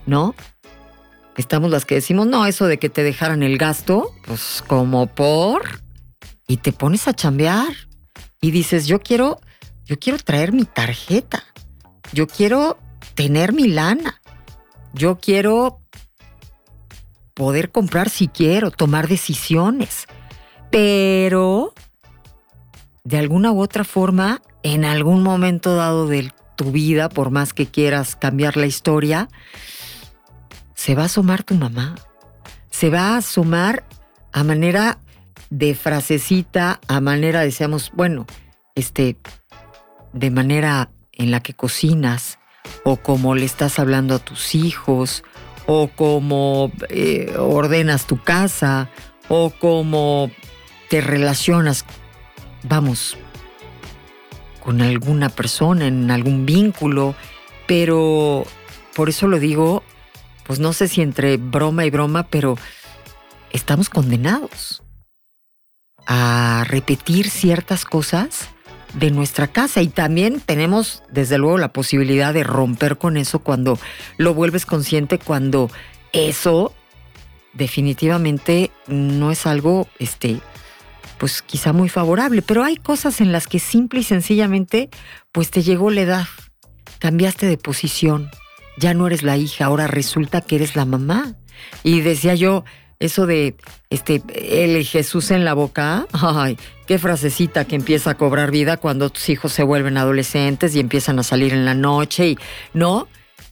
¿no? Estamos las que decimos, no, eso de que te dejaran el gasto, pues como por... Y te pones a chambear y dices, yo quiero traer mi tarjeta, yo quiero tener mi lana, yo quiero poder comprar si quiero, tomar decisiones, pero de alguna u otra forma, en algún momento dado de tu vida, por más que quieras cambiar la historia, se va a asomar tu mamá, se va a asomar a manera de frasecita, a manera, decíamos, bueno, de manera en la que cocinas, o como le estás hablando a tus hijos, o como ordenas tu casa, o como te relacionas, vamos, con alguna persona, en algún vínculo, pero por eso lo digo, pues no sé si entre broma y broma, pero estamos condenados a repetir ciertas cosas de nuestra casa, y también tenemos desde luego la posibilidad de romper con eso cuando lo vuelves consciente, cuando eso definitivamente no es algo pues quizá muy favorable, pero hay cosas en las que simple y sencillamente pues te llegó la edad, cambiaste de posición, ya no eres la hija, ahora resulta que eres la mamá. Y decía yo, eso de el Jesús en la boca, ay, qué frasecita que empieza a cobrar vida cuando tus hijos se vuelven adolescentes y empiezan a salir en la noche y, ¿no?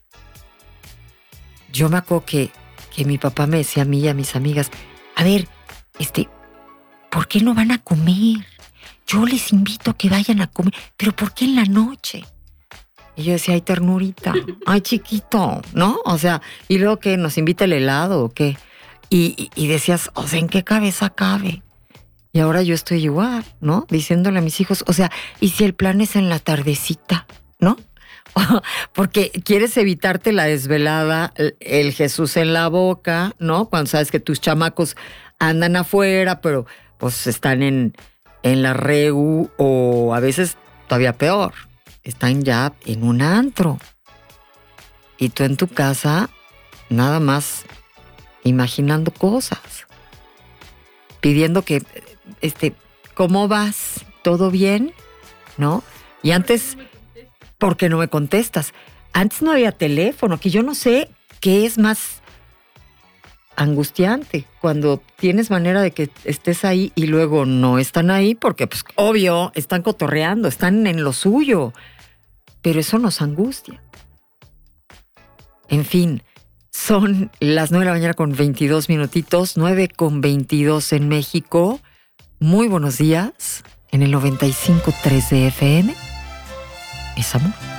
Yo me acuerdo que mi papá me decía a mí y a mis amigas, a ver, ¿por qué no van a comer? Yo les invito a que vayan a comer, pero ¿por qué en la noche? Y yo decía, ay, ternurita, ay, chiquito, ¿no? O sea, y luego que nos invita el helado o qué. Y decías, o sea, ¿en qué cabeza cabe? Y ahora yo estoy igual, ¿no? Diciéndole a mis hijos, o sea, ¿y si el plan es en la tardecita, ¿no? Porque quieres evitarte la desvelada, el Jesús en la boca, ¿no? Cuando sabes que tus chamacos andan afuera, pero pues están en la reu, o a veces todavía peor, están ya en un antro. Y tú en tu casa, nada más imaginando cosas, pidiendo que, ¿cómo vas? ¿Todo bien? ¿No? Y antes, ¿por qué no me contestas? Antes no había teléfono, que yo no sé qué es más angustiante, cuando tienes manera de que estés ahí y luego no están ahí, porque pues obvio, están cotorreando, están en lo suyo, pero eso nos angustia. En fin, son las 9 de la mañana con 22 minutitos, 9:22 en México. Muy buenos días en el 95.3 de FM. Es amor.